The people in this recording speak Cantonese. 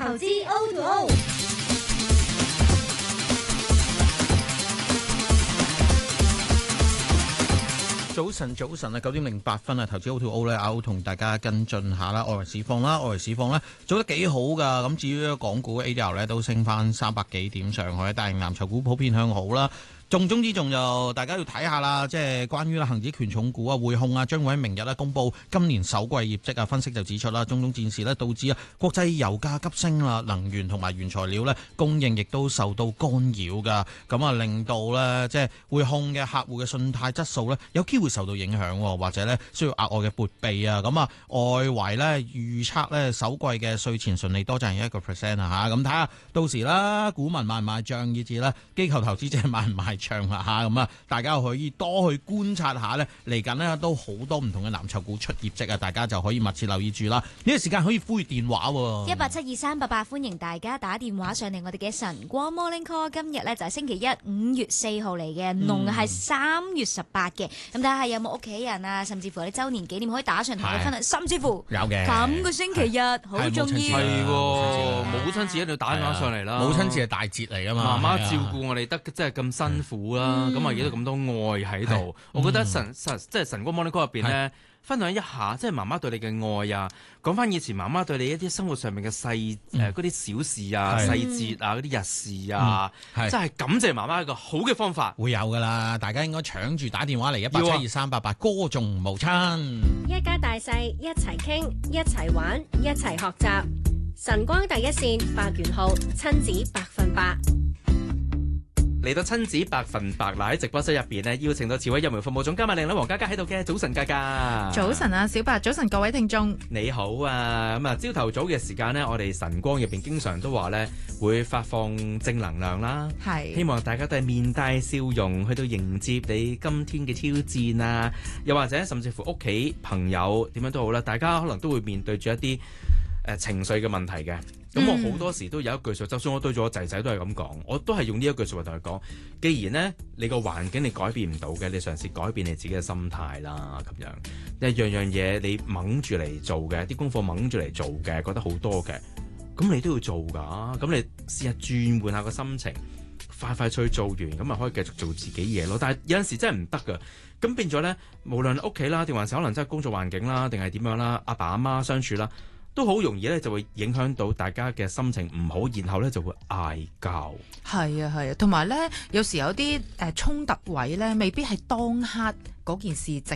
投資 O2O。 早晨啊，9:08啊，投資 O2O 咧，我同大家跟進下啦，外圍市況啦，外圍市況咧做得幾好噶，咁至於港股 ADR 咧都升翻300幾點上去，但係藍籌股普遍向好啦。重中之重就大家要睇下啦，即係關於恒指權重股啊、匯控啊，將會喺明日公佈今年首季業績啊。分析就指出啦，中東戰事咧導致國際油價急升啦，能源同埋原材料咧供應亦都受到干擾噶，咁令到咧即係匯控嘅客戶嘅信貸質素咧有機會受到影響，或者咧需要額外嘅撥備啊。咁外圍咧預測咧首季嘅稅前純利多賺1% 啊嚇，咁睇下到時啦，股民買唔買帳，以至咧機構投資者買唔買唱下咁啊！大家可以多去觀察下呢，嚟緊呢都好多唔同嘅藍籌股出業績啊！大家就可以密切留意住啦。呢個時間可以呼籲電話 1872388，歡迎大家打電話上嚟我哋嘅晨光 Morning Call。今日呢就係星期一，5月4號嚟嘅，農係3月18嘅。咁睇下有冇屋企人啊，甚至乎你週年紀念可以打上同我分享，甚至乎有嘅。 今個星期日好重要， 係喎，母親節一定要打電話上嚟啦。 母親節係大節嚟㗎嘛， 媽媽照顧我哋得真係咁辛苦啦，咁啊亦都咁多愛喺度。我覺得即係晨光 Morning Call 入邊咧，分享一下即係媽媽對你嘅愛啊，講翻以前媽媽對你一啲生活上面嘅嗰啲小事啊、細節啊、嗰啲日事啊，真係感謝媽媽一個好嘅方法。 會有㗎啦，大家應該搶住打電話嚟1872388，歌頌母親。 一家大細一齊傾，一齊玩，一齊學習。晨光第一線8元號親子100%。 嚟到親子100%嗱，喺直播室入邊呢，邀請到慈惠幼苗服務總監靚女黃嘉嘉喺度嘅。早晨，嘉嘉。 早晨啊，小白。早晨，各位聽眾。 你好啊，咁啊，朝頭早嘅時間呢，我哋晨光入邊經常都話呢，會發放正能量啦。係。希望大家都係面帶笑容去到迎接你今天嘅挑戰啊，又或者甚至乎屋企朋友點樣都好啦，大家可能都會面對住一啲情緒嘅問題嘅。咁我好多時都有一句說話，就算我對住我仔仔都係咁講，我都係用呢一句說話同佢講，既然呢，你個環境你改變唔到嘅，你嘗試改變你自己嘅心態啦，咁樣一樣嘢你掹住嚟做嘅，啲功課掹住嚟做嘅，覺得好多嘅，咁你都要做㗎，咁你試下轉換下個心情，快脆做完，咁咪可以繼續做自己嘢咯。但係有陣時真係唔得㗎，咁變咗呢，無論屋企啦，定還是可能真係工作環境啦，定係點樣啦，阿爸阿媽相處啦，都好容易咧，就會影響到大家嘅心情唔好，然後咧就會嗌交。 係啊，同埋咧，有時有啲衝突位咧，未必係當刻嗰件事